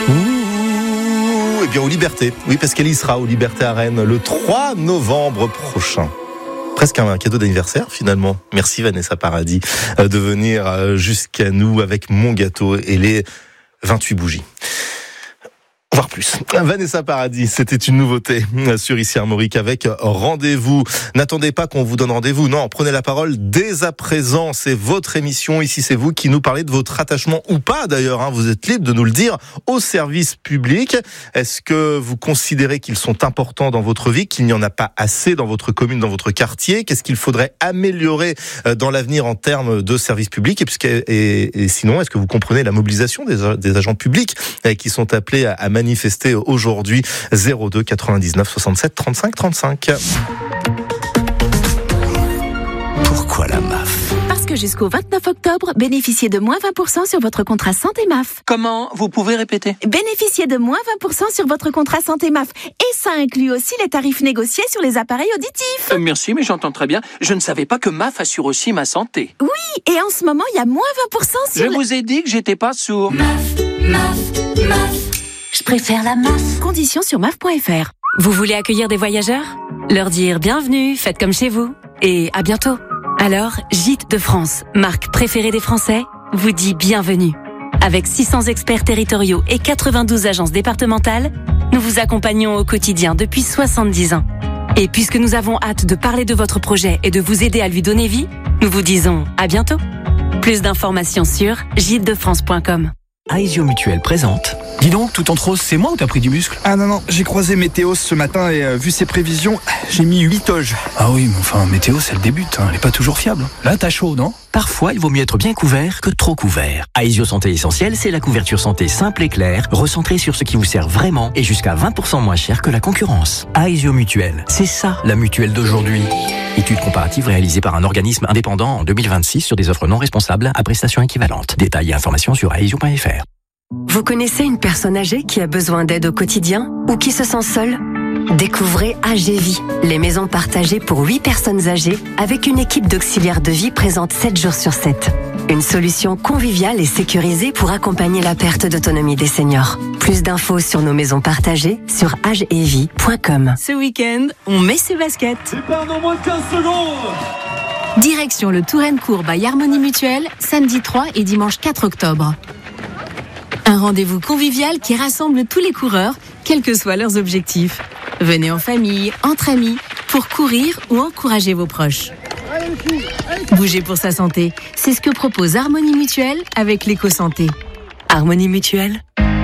Eh bien, aux Libertés. Oui, parce qu'elle y sera aux Libertés à Rennes le 3 novembre prochain. Presque un cadeau d'anniversaire, finalement. Merci, Vanessa Paradis, de venir jusqu'à nous avec mon gâteau et les 28 bougies. Voire plus. Vanessa Paradis, c'était une nouveauté sur Ici Armorique avec Rendez-vous. N'attendez pas qu'on vous donne rendez-vous. Non, prenez la parole dès à présent. C'est votre émission. Ici, c'est vous qui nous parlez de votre attachement ou pas d'ailleurs. Vous êtes libre de nous le dire au service public. Est-ce que vous considérez qu'ils sont importants dans votre vie, qu'il n'y en a pas assez dans votre commune, dans votre quartier? Qu'est-ce qu'il faudrait améliorer dans l'avenir en termes de services publics? Et sinon, est-ce que vous comprenez la mobilisation des agents publics qui sont appelés à manifester aujourd'hui? 02 99 67 35 35. Pourquoi la MAF? Parce que jusqu'au 29 octobre, bénéficiez de moins 20% sur votre contrat santé MAF. Comment? Vous pouvez répéter? Bénéficiez de moins 20% sur votre contrat santé MAF. Et ça inclut aussi les tarifs négociés sur les appareils auditifs. Merci, mais j'entends très bien. Je ne savais pas que MAF assure aussi ma santé. Oui, et en ce moment, il y a moins 20% sur... Je vous ai dit que j'étais pas sourd. MAF. Je préfère la MAF. Conditions sur maf.fr. Vous voulez accueillir des voyageurs? Leur dire bienvenue, faites comme chez vous. Et à bientôt. Alors, Gîtes de France, marque préférée des Français, vous dit bienvenue. Avec 600 experts territoriaux et 92 agences départementales, nous vous accompagnons au quotidien depuis 70 ans. Et puisque nous avons hâte de parler de votre projet et de vous aider à lui donner vie, nous vous disons à bientôt. Plus d'informations sur gîtesdefrance.com. Aesio Mutuelle présente. Dis donc, tout en rose, c'est moi ou t'as pris du muscle? Ah non, j'ai croisé Météos ce matin et vu ses prévisions, j'ai mis 8 toges. Ah oui, mais enfin, Météos, elle débute, elle est pas toujours fiable. Là, t'as chaud, non? Parfois, il vaut mieux être bien couvert que trop couvert. Aesio Santé Essentielle, c'est la couverture santé simple et claire, recentrée sur ce qui vous sert vraiment et jusqu'à 20% moins cher que la concurrence. Aesio Mutuelle, c'est ça, la mutuelle d'aujourd'hui. Étude comparative réalisée par un organisme indépendant en 2026 sur des offres non responsables à prestations équivalentes. Détails et informations sur aesio.fr. Vous connaissez une personne âgée qui a besoin d'aide au quotidien ou qui se sent seule? Découvrez AGVie, les maisons partagées pour 8 personnes âgées avec une équipe d'auxiliaires de vie présente 7 jours sur 7. Une solution conviviale et sécurisée pour accompagner la perte d'autonomie des seniors. Plus d'infos sur nos maisons partagées sur agevie.com. Ce week-end, on met ses baskets. Départ dans moins de 15 secondes. Direction le Touraine-Court by Harmonie Mutuelle, samedi 3 et dimanche 4 octobre. Un rendez-vous convivial qui rassemble tous les coureurs, quels que soient leurs objectifs. Venez en famille, entre amis, pour courir ou encourager vos proches. Bougez pour sa santé, c'est ce que propose Harmonie Mutuelle avec l'éco-santé. Harmonie Mutuelle.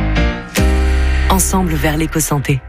Ensemble vers l'éco-santé.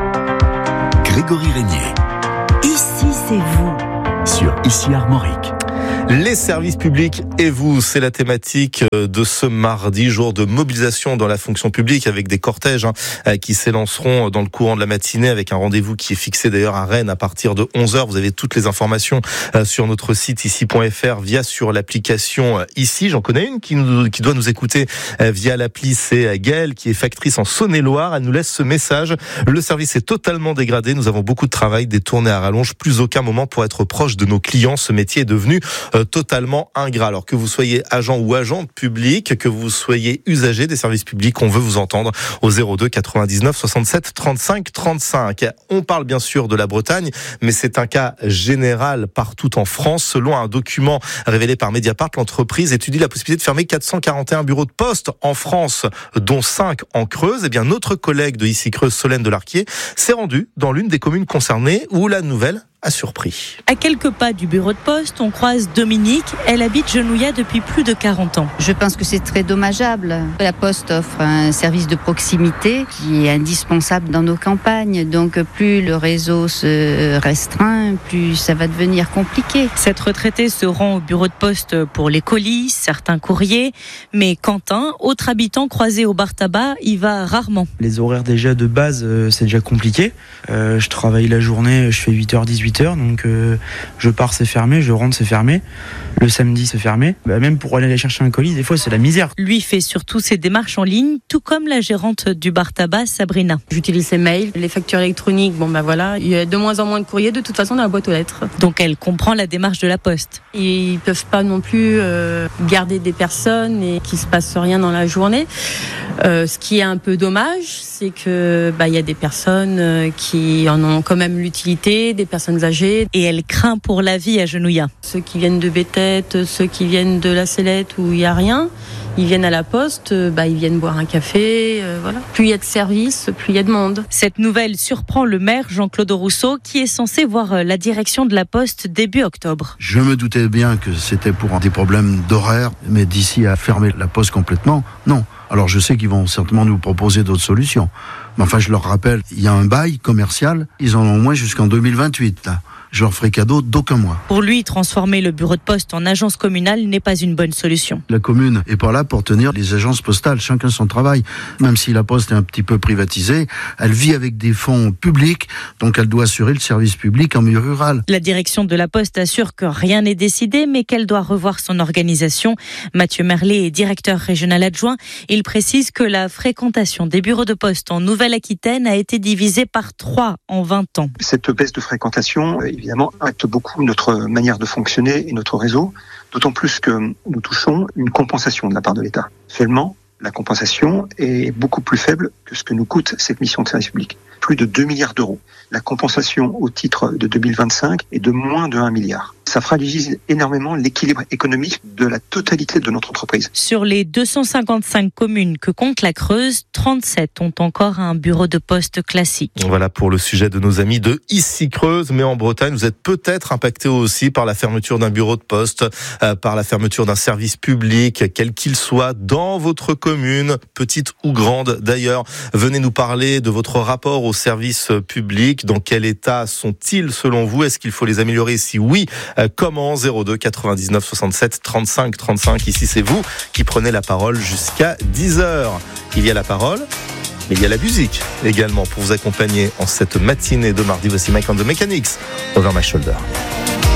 Grégory Régnier. Ici, c'est vous. Sur Ici Armorique. Les services publics et vous, c'est la thématique de ce mardi, jour de mobilisation dans la fonction publique avec des cortèges qui s'élanceront dans le courant de la matinée avec un rendez-vous qui est fixé d'ailleurs à Rennes à partir de 11h. Vous avez toutes les informations sur notre site ici.fr via sur l'application Ici. J'en connais une qui doit nous écouter via l'appli, c'est Gaëlle qui est factrice en Saône-et-Loire. Elle nous laisse ce message. Le service est totalement dégradé. Nous avons beaucoup de travail, des tournées à rallonge, plus aucun moment pour être proche de nos clients. Ce métier est devenu totalement ingrat. Alors que vous soyez agent ou agente publique, que vous soyez usager des services publics, on veut vous entendre au 02 99 67 35 35. On parle bien sûr de la Bretagne, mais c'est un cas général partout en France. Selon un document révélé par Mediapart, l'entreprise étudie la possibilité de fermer 441 bureaux de poste en France, dont 5 en Creuse. Eh bien, notre collègue de ici Creuse, Solène Delarquier, s'est rendue dans l'une des communes concernées où la nouvelle a surpris. À quelques pas du bureau de poste, on croise Dominique. Elle habite Genouillat depuis plus de 40 ans. Je pense que c'est très dommageable. La Poste offre un service de proximité qui est indispensable dans nos campagnes. Donc plus le réseau se restreint, plus ça va devenir compliqué. Cette retraitée se rend au bureau de poste pour les colis, certains courriers. Mais Quentin, autre habitant croisé au bar tabac, y va rarement. Les horaires déjà de base, c'est déjà compliqué. Je travaille la journée, je fais 8h, 18h. 18h, donc je pars, c'est fermé, je rentre, c'est fermé. Le samedi, c'est fermé. Même pour aller chercher un colis, des fois, c'est la misère. Lui fait surtout ses démarches en ligne, tout comme la gérante du bar tabac, Sabrina. J'utilise les mails, les factures électroniques. Il y a de moins en moins de courriers, de toute façon, dans la boîte aux lettres. Donc elle comprend la démarche de la Poste. Ils peuvent pas non plus garder des personnes et qu'il se passe rien dans la journée. Ce qui est un peu dommage, c'est que y a des personnes qui en ont quand même l'utilité, des personnes âgées. Et elle craint pour la vie à Genouillat. Ceux qui viennent de Béthette, ceux qui viennent de la Célette où il n'y a rien, ils viennent à la Poste, ils viennent boire un café, voilà. Plus il y a de services, plus il y a de monde. Cette nouvelle surprend le maire Jean-Claude Rousseau qui est censé voir la direction de la Poste début octobre. Je me doutais bien que c'était pour des problèmes d'horaire, mais d'ici à fermer la Poste complètement, non. Alors je sais qu'ils vont certainement nous proposer d'autres solutions. Mais enfin, je leur rappelle, il y a un bail commercial, ils en ont au moins jusqu'en 2028, là. Je leur ferai cadeau d'aucun mois. Pour lui, transformer le bureau de poste en agence communale n'est pas une bonne solution. La commune est pas là pour tenir les agences postales, chacun son travail. Même si la Poste est un petit peu privatisée, elle vit avec des fonds publics, donc elle doit assurer le service public en milieu rural. La direction de la Poste assure que rien n'est décidé, mais qu'elle doit revoir son organisation. Mathieu Merlet est directeur régional adjoint. Il précise que la fréquentation des bureaux de poste en Nouvelle-Aquitaine a été divisée par 3 en 20 ans. Cette baisse de fréquentation, évidemment, impacte beaucoup notre manière de fonctionner et notre réseau, d'autant plus que nous touchons une compensation de la part de l'État. Seulement, la compensation est beaucoup plus faible que ce que nous coûte cette mission de service public. Plus de 2 milliards d'euros. La compensation au titre de 2025 est de moins de 1 milliard. Ça fragilise énormément l'équilibre économique de la totalité de notre entreprise. Sur les 255 communes que compte la Creuse, 37 ont encore un bureau de poste classique. Voilà pour le sujet de nos amis de Ici Creuse, mais en Bretagne, vous êtes peut-être impacté aussi par la fermeture d'un bureau de poste, par la fermeture d'un service public, quel qu'il soit, dans votre commune, petite ou grande d'ailleurs. Venez nous parler de votre rapport aux services publics. Dans quel état sont-ils selon vous? Est-ce qu'il faut les améliorer? Si oui, comment? 02 99 67 35 35. Ici, c'est vous qui prenez la parole jusqu'à 10h. Il y a la parole, mais il y a la musique également pour vous accompagner en cette matinée de mardi. Voici Mike and the Mechanics, Over My Shoulder.